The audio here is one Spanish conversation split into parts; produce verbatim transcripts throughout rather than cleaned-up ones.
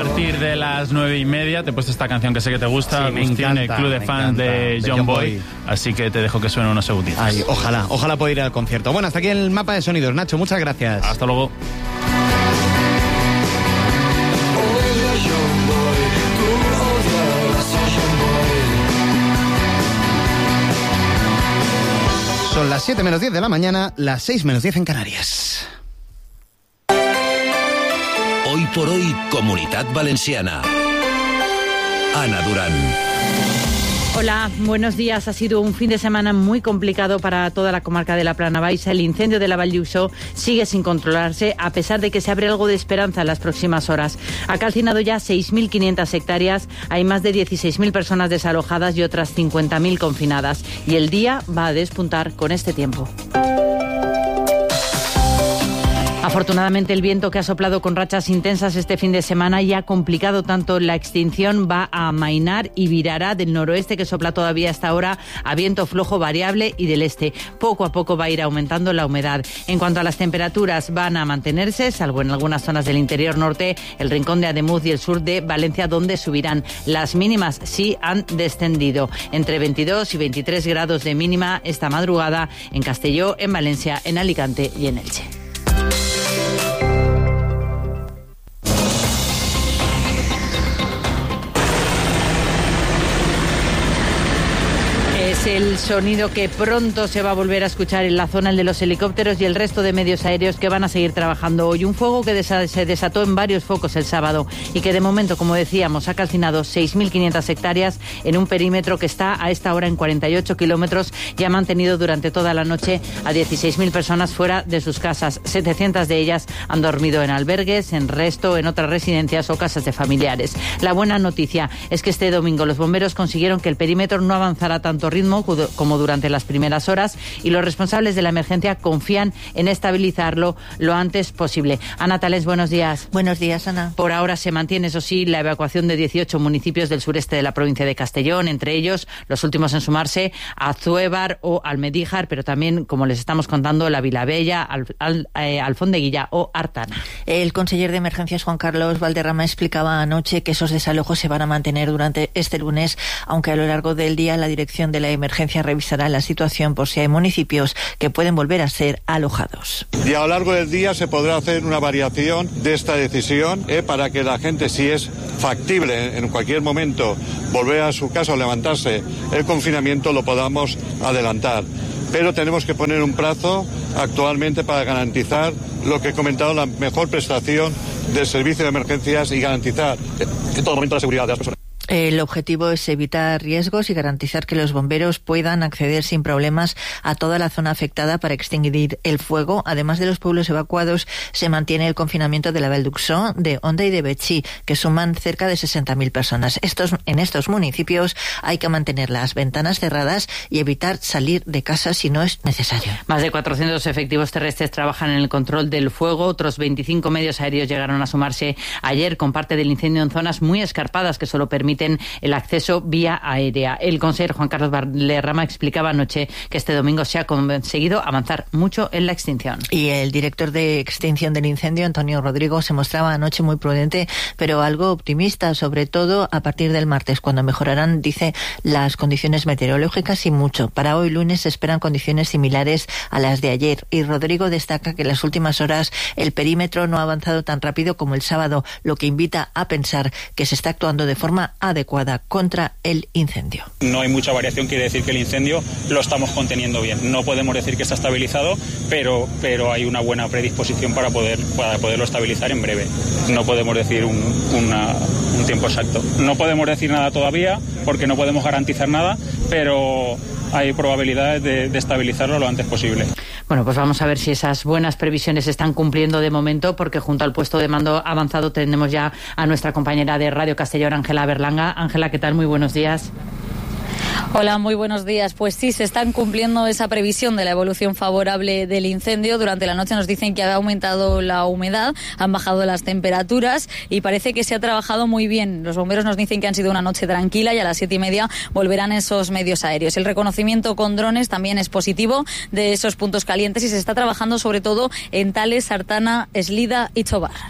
partir de las nueve y media te he puesto esta canción que sé que te gusta, sí, Agustín, encanta, el club de fans de, de John, John Boy. Boy. Así que te dejo que suene unos segunditos. Ay, ojalá, ojalá pueda ir al concierto. Bueno, hasta aquí el mapa de sonidos. Nacho, muchas gracias. Hasta luego. Son las siete menos diez de la mañana, las seis menos diez en Canarias. Hoy por hoy, Comunitat Valenciana. Ana Durán. Hola, buenos días. Ha sido un fin de semana muy complicado para toda la comarca de la Plana Baixa. El incendio de la Vall d'Uixó sigue sin controlarse, a pesar de que se abre algo de esperanza en las próximas horas. Ha calcinado ya seis mil quinientas hectáreas, hay más de dieciséis mil personas desalojadas y otras cincuenta mil confinadas. Y el día va a despuntar con este tiempo. Afortunadamente, el viento que ha soplado con rachas intensas este fin de semana y ha complicado tanto la extinción va a amainar y virará del noroeste, que sopla todavía hasta ahora, a viento flojo variable, y del este. Poco a poco va a ir aumentando la humedad. En cuanto a las temperaturas, van a mantenerse, salvo en algunas zonas del interior norte, el rincón de Ademuz y el sur de Valencia, donde subirán. Las mínimas sí han descendido. Entre veintidós y veintitrés grados de mínima esta madrugada en Castelló, en Valencia, en Alicante y en Elche. Es el sonido que pronto se va a volver a escuchar en la zona, el de los helicópteros y el resto de medios aéreos que van a seguir trabajando hoy. Un fuego que desa- se desató en varios focos el sábado y que de momento, como decíamos, ha calcinado seis mil quinientas hectáreas en un perímetro que está a esta hora en cuarenta y ocho kilómetros y ha mantenido durante toda la noche a dieciséis mil personas fuera de sus casas. setecientas de ellas han dormido en albergues, en resto, en otras residencias o casas de familiares. La buena noticia es que este domingo los bomberos consiguieron que el perímetro no avanzara a tanto ritmo como durante las primeras horas, y los responsables de la emergencia confían en estabilizarlo lo antes posible. Ana Tales, buenos días. Buenos días, Ana. Por ahora se mantiene, eso sí, la evacuación de dieciocho municipios del sureste de la provincia de Castellón, entre ellos los últimos en sumarse, Azuévar o Almedíjar, pero también, como les estamos contando, la Vilabella, Al, Al, eh, Alfondeguilla o Artana. El conseller de Emergencias, Juan Carlos Valderrama, explicaba anoche que esos desalojos se van a mantener durante este lunes, aunque a lo largo del día la dirección de la emergencia revisará la situación por si hay municipios que pueden volver a ser alojados. Y a lo largo del día se podrá hacer una variación de esta decisión eh, para que la gente, si es factible en cualquier momento volver a su casa o levantarse el confinamiento, lo podamos adelantar. Pero tenemos que poner un plazo actualmente para garantizar lo que he comentado, la mejor prestación del servicio de emergencias y garantizar en todo momento la seguridad de las personas. El objetivo es evitar riesgos y garantizar que los bomberos puedan acceder sin problemas a toda la zona afectada para extinguir el fuego. Además de los pueblos evacuados, se mantiene el confinamiento de la Vall d'Uixó, de Onda y de Betxí, que suman cerca de sesenta mil personas. Estos, en estos municipios hay que mantener las ventanas cerradas y evitar salir de casa si no es necesario. Más de cuatrocientos efectivos terrestres trabajan en el control del fuego. Otros veinticinco medios aéreos llegaron a sumarse ayer con parte del incendio en zonas muy escarpadas que solo permiten el acceso vía aérea. El consejero Juan Carlos Valderrama explicaba anoche que este domingo se ha conseguido avanzar mucho en la extinción. Y el director de extinción del incendio, Antonio Rodrigo, se mostraba anoche muy prudente, pero algo optimista, sobre todo a partir del martes, cuando mejorarán, dice, las condiciones meteorológicas y mucho. Para hoy lunes se esperan condiciones similares a las de ayer, y Rodrigo destaca que en las últimas horas el perímetro no ha avanzado tan rápido como el sábado, lo que invita a pensar que se está actuando de forma adecuada contra el incendio. No hay mucha variación, quiere decir que el incendio lo estamos conteniendo bien. No podemos decir que está estabilizado, pero, pero hay una buena predisposición para, poder, para poderlo estabilizar en breve. No podemos decir un, una, un tiempo exacto. No podemos decir nada todavía porque no podemos garantizar nada, pero hay probabilidades de, de estabilizarlo lo antes posible. Bueno, pues vamos a ver si esas buenas previsiones se están cumpliendo de momento, porque junto al puesto de mando avanzado tenemos ya a nuestra compañera de Radio Castellón, Ángela Berlanga. Ángela, ¿qué tal? Muy buenos días. Hola, muy buenos días. Pues sí, se están cumpliendo esa previsión de la evolución favorable del incendio. Durante la noche nos dicen que ha aumentado la humedad, han bajado las temperaturas y parece que se ha trabajado muy bien. Los bomberos nos dicen que han sido una noche tranquila y a las siete y media volverán esos medios aéreos. El reconocimiento con drones también es positivo de esos puntos calientes y se está trabajando sobre todo en Tales, Artana, Eslida y Chobar.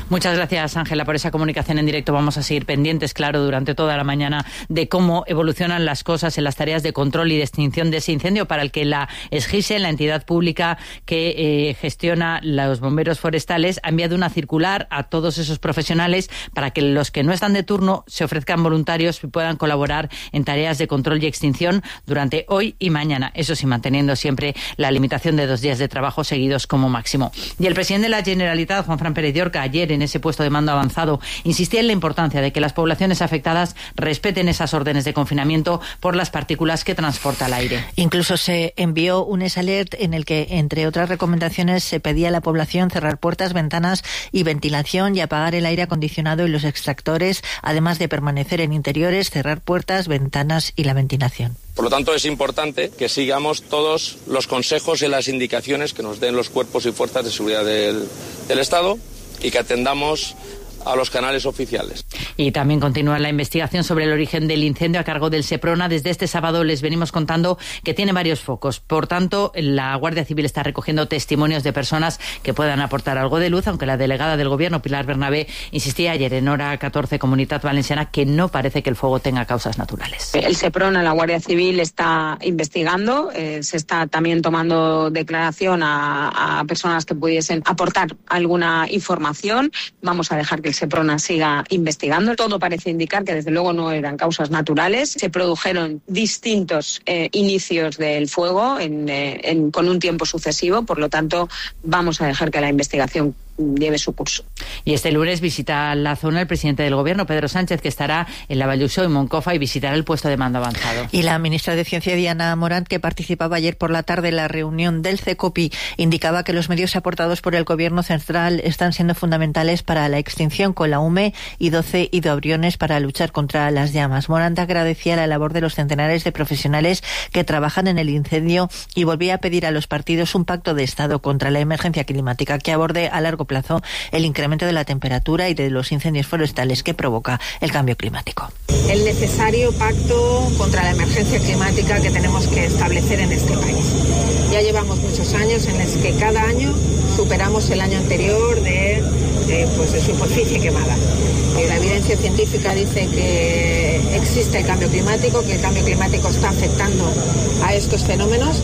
Muchas gracias, Ángela, por esa comunicación en directo. Vamos a seguir pendientes, claro, durante toda la mañana de cómo evolucionan las cosas en las tareas de control y de extinción de ese incendio, para el que la SGISE, la entidad pública que eh, gestiona los bomberos forestales, ha enviado una circular a todos esos profesionales para que los que no están de turno se ofrezcan voluntarios y puedan colaborar en tareas de control y extinción durante hoy y mañana. Eso sí, manteniendo siempre la limitación de dos días de trabajo seguidos como máximo. Y el presidente de la Generalitat, Juanfran Pérez Llorca, ayer en ese puesto de mando avanzado, insistía en la importancia de que las poblaciones afectadas respeten esas órdenes de confinamiento por las partículas que transporta el aire. Incluso se envió un S-Alert en el que, entre otras recomendaciones, se pedía a la población cerrar puertas, ventanas y ventilación y apagar el aire acondicionado y los extractores, además de permanecer en interiores, cerrar puertas, ventanas y la ventilación. Por lo tanto, es importante que sigamos todos los consejos y las indicaciones que nos den los cuerpos y fuerzas de seguridad del, del Estado y que atendamos a los canales oficiales. Y también continúa la investigación sobre el origen del incendio a cargo del Seprona. Desde este sábado les venimos contando que tiene varios focos. Por tanto, la Guardia Civil está recogiendo testimonios de personas que puedan aportar algo de luz, aunque la delegada del Gobierno, Pilar Bernabé, insistía ayer en Hora catorce Comunitat Valenciana que no parece que el fuego tenga causas naturales. El Seprona, la Guardia Civil, está investigando. Eh, se está también tomando declaración a, a personas que pudiesen aportar alguna información. Vamos a dejar que el Seprona siga investigando. Todo parece indicar que desde luego no eran causas naturales. Se produjeron distintos eh, inicios del fuego en, eh, en, con un tiempo sucesivo, por lo tanto vamos a dejar que la investigación lleve su curso. Y este lunes visita la zona el presidente del Gobierno, Pedro Sánchez, que estará en la Valluzó y Moncofa y visitará el puesto de mando avanzado. Y la ministra de Ciencia, Diana Morant, que participaba ayer por la tarde en la reunión del CECOPI, indicaba que los medios aportados por el Gobierno central están siendo fundamentales para la extinción, con la U M E y doce hidroaviones para luchar contra las llamas. Morant agradecía la labor de los centenares de profesionales que trabajan en el incendio y volvía a pedir a los partidos un pacto de Estado contra la emergencia climática que aborde a largo plazo el incremento de la temperatura y de los incendios forestales que provoca el cambio climático. El necesario pacto contra la emergencia climática que tenemos que establecer en este país. Ya llevamos muchos años en los que cada año superamos el año anterior de, de, pues de superficie quemada. Y la evidencia científica dice que existe el cambio climático, que el cambio climático está afectando a estos fenómenos.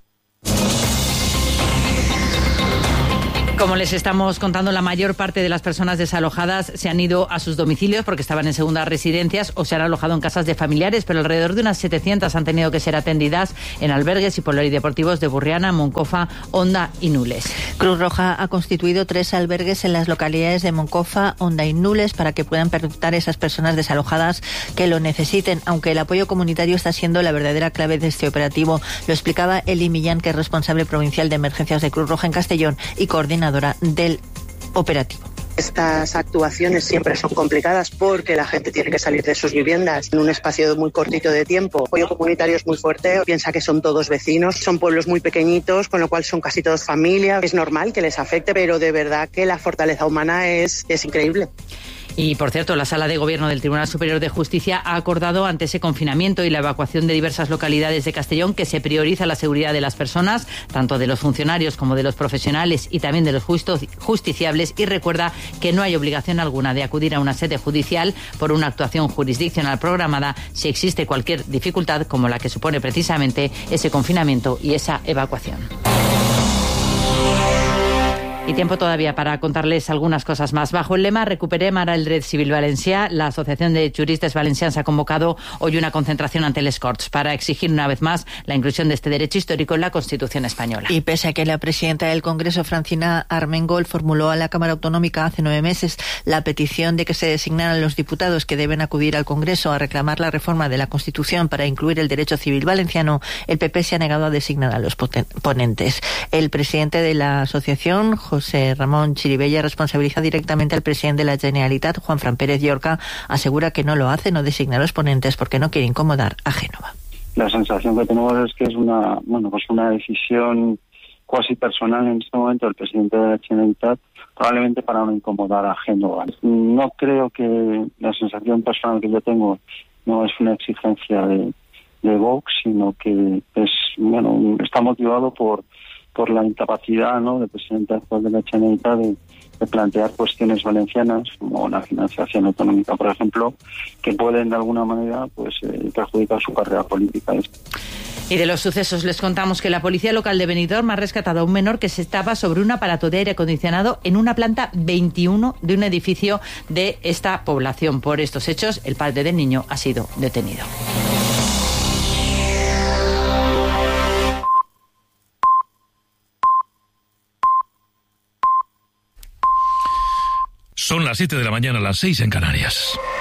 Como les estamos contando, la mayor parte de las personas desalojadas se han ido a sus domicilios porque estaban en segundas residencias o se han alojado en casas de familiares, pero alrededor de unas setecientas han tenido que ser atendidas en albergues y polideportivos de Burriana, Moncofa, Onda y Nules. Cruz Roja ha constituido tres albergues en las localidades de Moncofa, Onda y Nules para que puedan pernoctar esas personas desalojadas que lo necesiten, aunque el apoyo comunitario está siendo la verdadera clave de este operativo. Lo explicaba Eli Millán, que es responsable provincial de emergencias de Cruz Roja en Castellón y coordinadora del operativo. Estas actuaciones siempre son complicadas porque la gente tiene que salir de sus viviendas en un espacio muy cortito de tiempo. El apoyo comunitario es muy fuerte, piensa que son todos vecinos, son pueblos muy pequeñitos, con lo cual son casi todos familias. Es normal que les afecte, pero de verdad que la fortaleza humana es, es increíble. Y, por cierto, la Sala de Gobierno del Tribunal Superior de Justicia ha acordado, ante ese confinamiento y la evacuación de diversas localidades de Castellón, que se prioriza la seguridad de las personas, tanto de los funcionarios como de los profesionales y también de los justiciables, y recuerda que no hay obligación alguna de acudir a una sede judicial por una actuación jurisdiccional programada si existe cualquier dificultad como la que supone precisamente ese confinamiento y esa evacuación. Y tiempo todavía para contarles algunas cosas más. Bajo el lema Recuperem ara el dret civil valencià, la Asociación de Juristes Valencians ha convocado hoy una concentración ante les Corts para exigir una vez más la inclusión de este derecho histórico en la Constitución española. Y pese a que la presidenta del Congreso, Francina Armengol, formuló a la Cámara Autonómica hace nueve meses la petición de que se designaran los diputados que deben acudir al Congreso a reclamar la reforma de la Constitución para incluir el derecho civil valenciano, el P P se ha negado a designar a los ponentes. El presidente de la asociación, José Ramón Chiribella, responsabiliza directamente al presidente de la Generalitat, Juanfran Pérez Llorca, asegura que no lo hace, no designa a los ponentes porque no quiere incomodar a Génova. La sensación que tenemos es que es una, bueno, pues una decisión cuasi personal en este momento del presidente de la Generalitat, probablemente para no incomodar a Génova. No creo que la sensación personal que yo tengo no es una exigencia de, de Vox, sino que es, bueno, está motivado por por la incapacidad, ¿no?, del presidente actual de la Generalitat de, de plantear cuestiones valencianas, como la financiación autonómica, por ejemplo, que pueden de alguna manera pues eh, perjudicar su carrera política. Y de los sucesos les contamos que la policía local de Benidorm ha rescatado a un menor que se estaba sobre un aparato de aire acondicionado en una planta veintiuno de un edificio de esta población. Por estos hechos, el padre del niño ha sido detenido. Son las siete de la mañana, las seis en Canarias.